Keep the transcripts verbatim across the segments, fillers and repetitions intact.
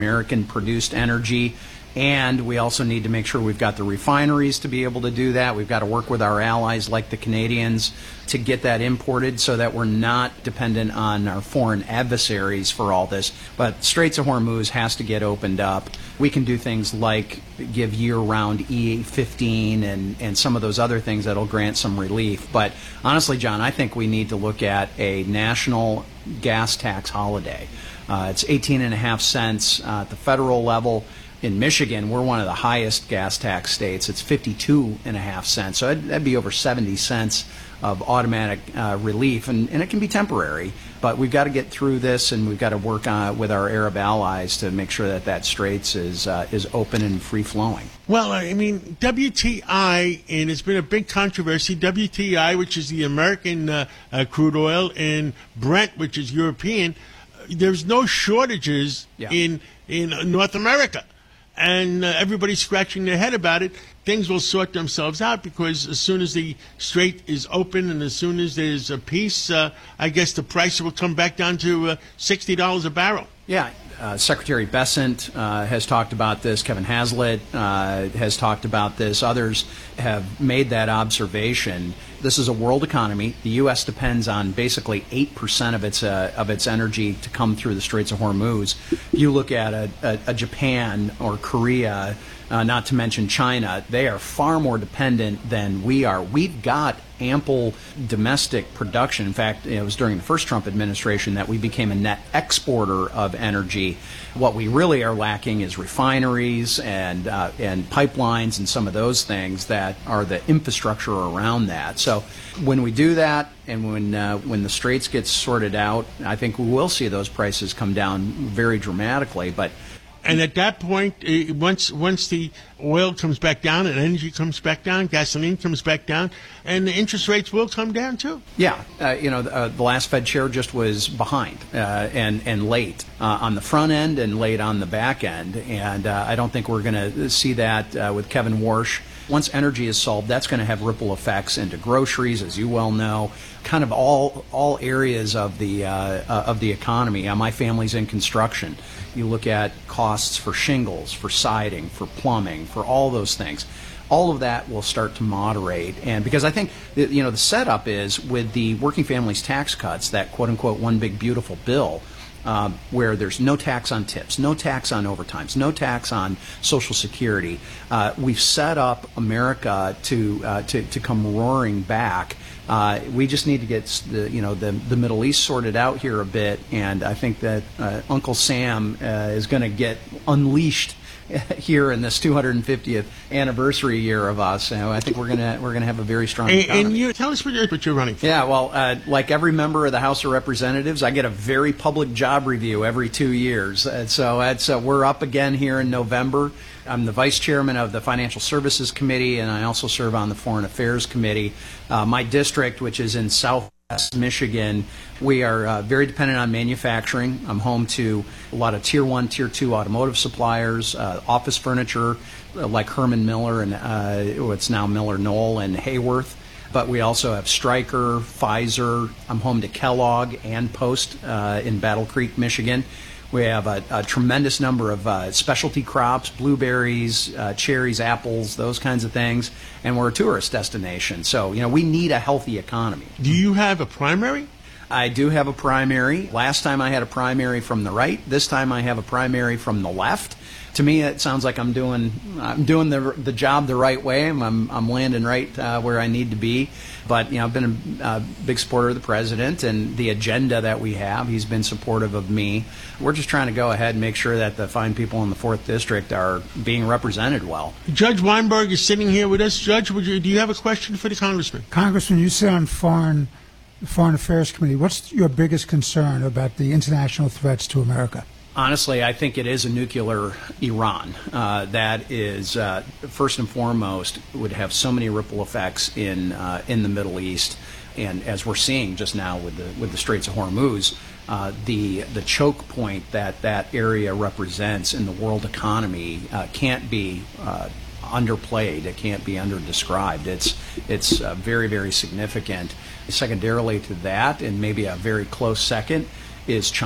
American-produced energy. And we also need to make sure we've got the refineries to be able to do that. We've got to work with our allies like the Canadians to get that imported so that we're not dependent on our foreign adversaries for all this. But Straits of Hormuz has to get opened up. We can do things like give year-round E fifteen and, and some of those other things that'll grant some relief. But honestly, John, I think we need to look at a national gas tax holiday. Uh, it's eighteen and a half cents uh, at the federal level. In Michigan, we're one of the highest gas tax states. It's fifty-two and a half cents. So that'd, that'd be over seventy cents of automatic uh, relief, and, and it can be temporary. But we've got to get through this, and we've got to work on, with our Arab allies to make sure that that Straits is uh, is open and free flowing. Well, I mean, W T I, and it's been a big controversy. W T I, which is the American uh, uh, crude oil, and Brent, which is European. There's no shortages yeah. in in North America. And uh, everybody's scratching their head about it. Things will sort themselves out because as soon as the strait is open and as soon as there's a peace, uh, I guess the price will come back down to uh, sixty dollars a barrel. Yeah. Uh, Secretary Bessent uh, has talked about this. Kevin Hazlitt uh, has talked about this. Others have made that observation. This is a world economy. The U S depends on basically eight percent of its uh, of its energy to come through the Straits of Hormuz. You look at a, a, a Japan or Korea, uh, not to mention China, they are far more dependent than we are. We've got ample domestic production. In fact, it was during the first Trump administration that we became a net exporter of energy. What we really are lacking is refineries and uh, and pipelines and some of those things that are the infrastructure around that. So when we do that and when uh, when the straits get sorted out, I think we will see those prices come down very dramatically. But And at that point, uh, once once the oil comes back down and energy comes back down, gasoline comes back down, and the interest rates will come down too. Yeah, uh, you know, uh, the last Fed chair just was behind uh, and and late uh, on the front end and late on the back end, and uh, I don't think we're going to see that uh, with Kevin Warsh. Once energy is solved, that's going to have ripple effects into groceries, as you well know, kind of all all areas of the uh, uh, of the economy. Uh, my family's in construction. You look at costs for shingles, for siding, for plumbing, for all those things. All of that will start to moderate, and because I think that, you know, the setup is with the working families tax cuts, that quote unquote one big beautiful bill. Um, where there's no tax on tips, no tax on overtimes, no tax on Social Security. Uh, we've set up America to uh, to, to come roaring back. Uh, we just need to get the you know the the Middle East sorted out here a bit, and I think that uh, Uncle Sam uh, is going to get unleashed here in this two hundred fiftieth anniversary year of us. So I think we're gonna we're gonna have a very strong economy. And, and you tell us what you're, what you're running for. Yeah, well, uh, like every member of the House of Representatives, I get a very public job review every two years. And so that's uh, we're up again here in November. I'm the vice chairman of the Financial Services Committee, and I also serve on the Foreign Affairs Committee. Uh, my district, which is in South Michigan, we are uh, very dependent on manufacturing. I'm home to a lot of tier one, tier two automotive suppliers, uh, office furniture uh, like Herman Miller and uh, what's now Miller Knoll and Hayworth. But we also have Stryker, Pfizer. I'm home to Kellogg and Post uh, in Battle Creek, Michigan. We have a, a tremendous number of uh, specialty crops, blueberries, uh, cherries, apples, those kinds of things, and we're a tourist destination. So, you know, we need a healthy economy. Do you have a primary? I do have a primary. Last time I had a primary from the right. This time I have a primary from the left. To me, it sounds like I'm doing I'm doing the the job the right way. I'm I'm landing right uh, where I need to be. But you know, I've been a, a big supporter of the president and the agenda that we have. He's been supportive of me. We're just trying to go ahead and make sure that the fine people in the fourth district are being represented well. Judge Weinberg is sitting here with us. Judge, would you, do you have a question for the congressman? Congressman, you sit on foreign Foreign Affairs Committee. What's your biggest concern about the international threats to America? Honestly, I think it is a nuclear Iran. Uh, that is, uh, first and foremost, would have so many ripple effects in uh, in the Middle East, and as we're seeing just now with the with the Straits of Hormuz, uh, the the choke point that that area represents in the world economy uh, can't be uh, underplayed. It can't be underdescribed. It's it's uh, very very significant. Secondarily to that, and maybe a very close second, is China.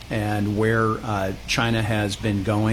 and where uh, China has been going.